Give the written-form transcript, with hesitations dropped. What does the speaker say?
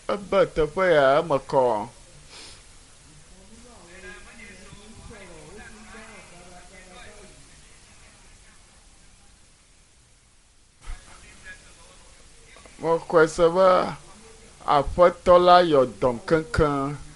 ebe teƒe ya eme kɔ. Mexɔe se be aƒetɔ la yɔ dɔm keŋkeŋ.